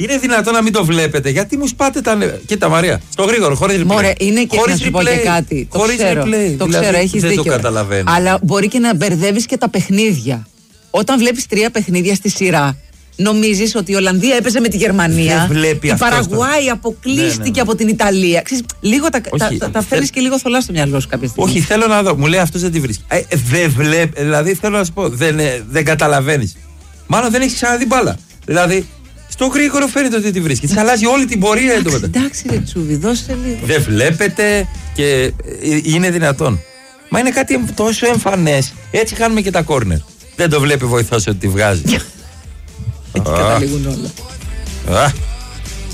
Είναι δυνατόν να μην το βλέπετε? Γιατί μου σπάτε τα. Κοίτα, Μαρία, στο γρήγορο, χωρίς replay. Μωρέ, είναι και να σου πω και κάτι. Χωρίς replay. Το ξέρω, έχεις δεν δίκιο. το καταλαβαίνω. Αλλά μπορεί και να μπερδεύεις και τα παιχνίδια. Όταν βλέπεις 3 παιχνίδια στη σειρά, νομίζεις ότι η Ολλανδία έπαιζε με τη Γερμανία. Η Παραγουάη αποκλείστηκε από την Ιταλία. Ξέρεις, λίγο τα φέρνεις και λίγο θολά στο μυαλό σου κάποια στιγμή. Όχι, θέλω να δω. Μου λέει αυτός δεν τη βρίσκει. Δεν βλέπει. Δηλαδή θέλω να σου πω, δεν καταλαβαίνεις. Μάλλον δεν έχει ξαναδεί μπάλα. Δηλαδή. Στο γρήγορο φαίνεται ότι τη βρίσκει. Τη αλλάζει όλη την πορεία εντωμεταξύ. Εντάξει, ρε Τσούβι, δώσε λίγο. Δεν βλέπετε και είναι δυνατόν. Μα είναι κάτι τόσο εμφανές. Έτσι χάνουμε και τα κόρνερ. Δεν το βλέπει βοηθός ότι τη βγάζει. Έτσι καταλήγουν όλα.